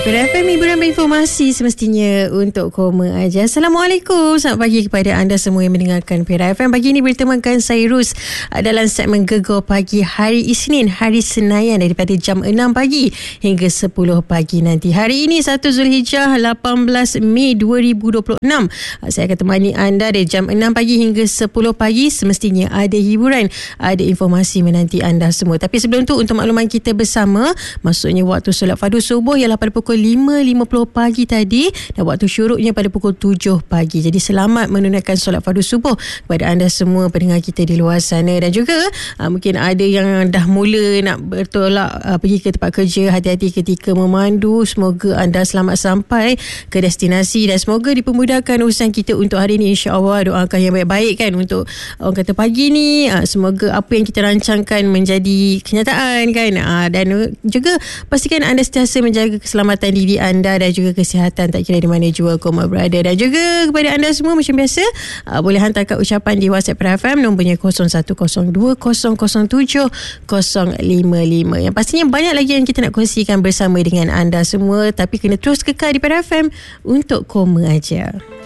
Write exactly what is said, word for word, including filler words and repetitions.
Daripada F M, hiburan berinformasi semestinya untuk koma aja. Assalamualaikum, selamat pagi kepada anda semua yang mendengarkan Pera F M. Pagi ini bertemankan saya Rus dalam segmen Gegar Pagi hari Isnin, hari Senayan, daripada jam enam pagi hingga sepuluh pagi nanti. Hari ini satu Zulhijjah, lapan belas Mei dua ribu dua puluh enam. Saya akan temani anda dari jam enam pagi hingga sepuluh pagi. Semestinya ada hiburan, ada informasi menanti anda semua. Tapi sebelum tu, untuk makluman kita bersama, maksudnya waktu solat fardu subuh ialah pada pukul lima lima puluh pagi tadi, dan waktu syuruknya pada pukul tujuh pagi. Jadi selamat menunaikan solat fardu subuh kepada anda semua pendengar kita di luar sana. Dan juga aa, mungkin ada yang dah mula nak bertolak aa, pergi ke tempat kerja. Hati-hati ketika memandu. Semoga anda selamat sampai ke destinasi dan semoga dipermudahkan urusan kita untuk hari ini, insya-Allah. Doakan yang baik-baik kan untuk orang kata pagi ni. Aa, semoga apa yang kita rancangkan menjadi kenyataan kan. Aa, dan juga pastikan anda sentiasa menjaga keselamatan diri anda dan juga kesihatan, tak kira di mana jua koma berada. Dan juga kepada anda semua, macam biasa, uh, boleh hantarkan ucapan di WhatsApp Pera F M, nombornya kosong satu kosong dua kosong kosong tujuh kosong lima lima. Yang pastinya banyak lagi yang kita nak kongsikan bersama dengan anda semua, tapi kena terus kekal di Pera F M untuk koma aja.